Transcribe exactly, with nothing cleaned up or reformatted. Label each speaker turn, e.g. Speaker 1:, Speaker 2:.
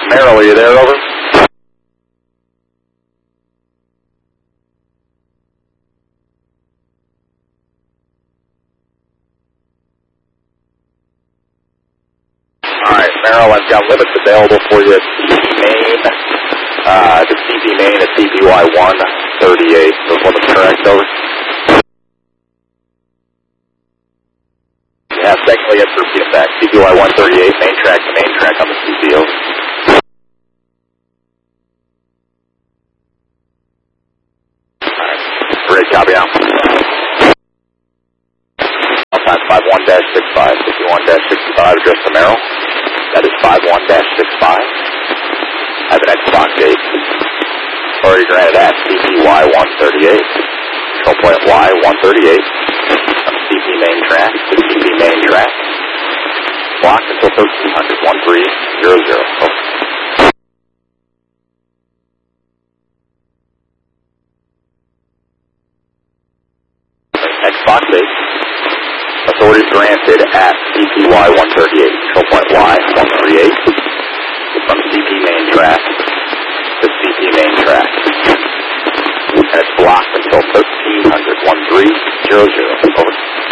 Speaker 1: Merrill, are you there, over? Alright, Merrill, I've got limits available for you at C P Main. Uh, the C P Main at C P Y one thirty-eight. Those limits correct, over? Yeah, secondly, it's repeating back. C P Y one thirty-eight, main track to main track on the C P O. Alright, great, copy out. Time five one dash six five, fifty-one dash sixty-five, address to Merrill. That is five one dash six five. I have an Xbox eight. Already granted at C P Y one thirty-eight. Control point Y one thirty-eight. On the C P main track, the C P main track. Blocked until thirteen hundred, one three zero zero. Over. Xbox eight. Authority granted at C P Y one thirty-eight. Control point Y one thirty-eight. From C P main track to C P main track. And it's blocked until thirteen hundred, one three zero zero. Over.